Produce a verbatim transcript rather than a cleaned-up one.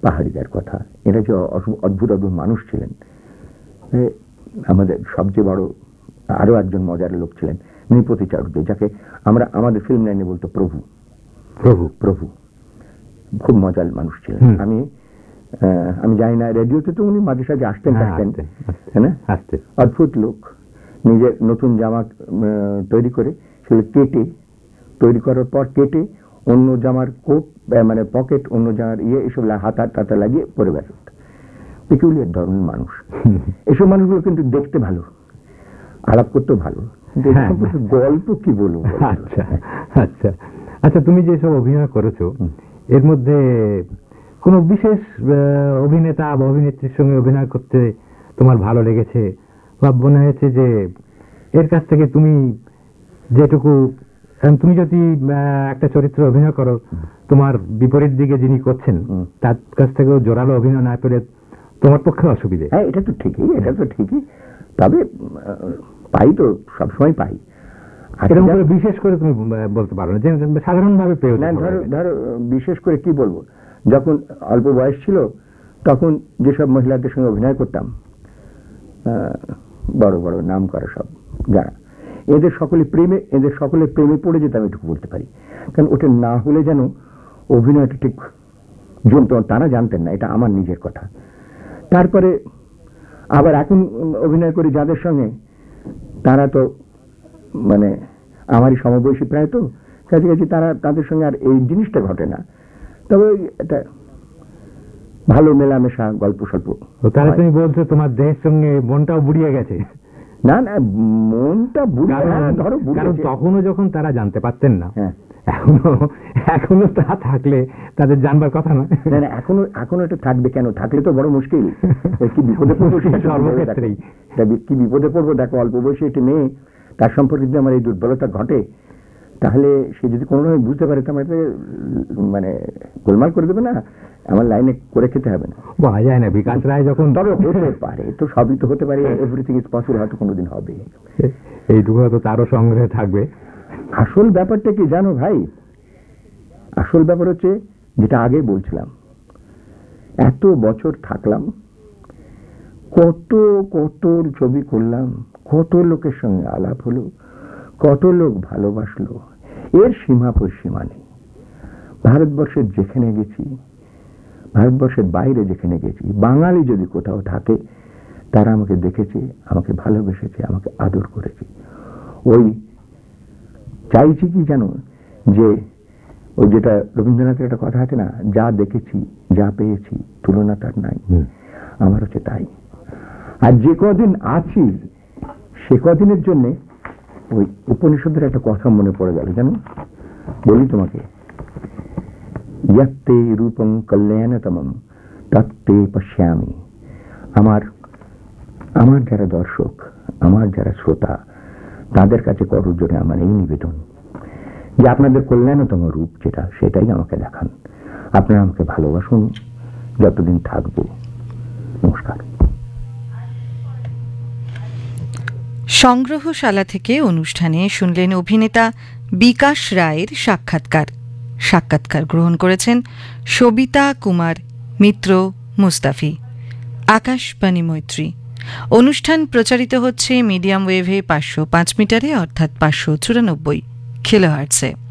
পাহাড়িদের কথা। এরা যে অদ্ভুত অদ্ভুত মানুষ ছিলেন। আমাদের সবচেয়ে বড় আরো একজন মজার লোক ছিলেন নৃপতি চাটুর্যে, যাকে আমরা আমাদের ফিল্ম লাইনে বলতো প্রভু। প্রভু প্রভু খুব মজার মানুষ ছিলেন। আমি আমি জানি না, রেডিওতে তো উনি মাঝে সাঝে আসতেন থাকতেন, অদ্ভুত লোক। নিজের নতুন জামা তৈরি করে সেগুলো কেটে, তৈরি করার পর কেটে অন্য জামার কোট মানে পকেট, অন্য জামার ইয়ে এসব হাতা টাতা লাগিয়ে পরে বেরোত। পেকুলিয়ার ধরনের মানুষ। এসব মানুষগুলো কিন্তু দেখতে ভালো, আলাপ করতেও ভালো, গল্প কি বলবো। আচ্ছা আচ্ছা আচ্ছা তুমি যেসব অভিনয় করেছো এর মধ্যে কোন বিশেষ অভিনেতা বা অভিনেত্রীর সঙ্গে অভিনয় করতে তোমার ভালো লেগেছে বা মনে হয়েছে যে এর কাছ থেকে তুমি যেটুকু, তুমি যদি একটা চরিত্র অভিনয় করো তোমার বিপরীত দিকে যিনি করছেন তার কাছ থেকেও জোরালো অভিনয় না পেলে তোমার পক্ষে অসুবিধে? হ্যাঁ, এটা তো ঠিকই, এটা তো ঠিকই। তবে পাই তো, সবসময় পাই। বিশেষ করে তুমি বলতে পারো না, সাধারণ ভাবে পেয়ে? ধরো ধরো বিশেষ করে কি বলবো, যখন অল্প বয়স ছিল তখন যেসব মহিলাদের সঙ্গে অভিনয় করতাম, বড় বড় নাম করা সব যারা, এদের সকলে প্রেমে এদের সকলের প্রেমে পড়ে যেতাম, এটুকু বলতে পারি। কারণ ওটা না হলে যেন অভিনয়টা ঠিক জমত, তারা জানতেন না, এটা আমার নিজের কথা। তারপরে আবার এখন অভিনয় করি যাদের সঙ্গে, তারা তো মানে আমারই সমবয়সী প্রায়, তো কাছাকাছি, তারা তাদের সঙ্গে আর এই জিনিসটা ঘটে না। তবে এটা ভালো মেলামেশা, গল্প স্বল্প। তাহলে তুমি বলছো তোমার দেহের সঙ্গে মনটাও বুড়িয়ে গেছে? না না, মনটা বুড়িয়ে, ধরো কারণ তখনও যখন তারা জানতে পারতেন না, এখনো এখনো তা থাকলে তাদের জানবার কথা না। না না, এখনো এখনো এটা থাকবে কেন? থাকলে তো বড় মুশকিল। কি বিপদে পড়বো, সর্বক্ষেত্রেই কি বিপদে পড়বো। দেখো, অল্প বয়সে একটি মেয়ে, তার সম্পর্কে যদি আমার এই দুর্বলতা ঘটে, তাহলে সে যদি কোনোভাবে বুঝতে পারে তো আমাকে মানে গোলমাল করে দেবে না, আমার লাইনে করে খেতে হবে না। বলা যায় না, বিকাশ রায় যখন। তবে হতে পারে, তো সবই তো হতে পারে, এভরিথিং ইজ পসিবল, হয়তো কোনোদিন হবে। এইটুকু হয়তো তারও সংগ্রহে থাকবে। আসল ব্যাপারটা কি জানো ভাই? আসল ব্যাপার হচ্ছে যেটা আগে বলছিলাম, এত বছর থাকলাম, কত কত ছবি করলাম, কত লোকের সঙ্গে আলাপ হলো, কত লোক ভালোবাসলো, এর সীমা পরিসীমা নেই। ভারতবর্ষের যেখানে গেছি, ভারতবর্ষের বাইরে যেখানে গেছি, বাঙালি যদি কোথাও থাকে, তারা আমাকে দেখেছে, আমাকে ভালোবেসেছে, আমাকে আদর করেছে। ওই চাইছি কি জানো, যে ওই যেটা রবীন্দ্রনাথের একটা কথা আছে না, যা দেখেছি যা পেয়েছি তুলনা তার নাই, আমার হচ্ছে তাই। আর যে কদিন আছি সে কদিনের জন্য ওই উপনিষদের একটা কথা মনে পড়ে গেল, জানো, বলি তোমাকে, ইয়াত্তে রূপং কল্যাণতমম তত্তে পশ্যামি। আমার আমার যারা দর্শক, আমার যারা শ্রোতা, তাদের কাছে করুর জন্য আমার এই নিবেদন যে আপনাদের কল্যাণতম রূপ যেটা, সেটাই আমাকে দেখান। আপনারা আমাকে ভালোবাসুন যতদিন থাকবো। নমস্কার। সংগ্রহশালা থেকে অনুষ্ঠানে শুনলেন অভিনেতা বিকাশ রায়ের সাক্ষাৎকার। সাক্ষাৎকার গ্রহণ করেছেন সবিতা কুমার মিত্র মুস্তাফি। আকাশবাণী মৈত্রী। অনুষ্ঠান প্রচারিত হচ্ছে মিডিয়াম ওয়েভে পাঁচশো পাঁচ মিটারে, অর্থাৎ পাঁচশো চুরানব্বই কিলোহার্টজে।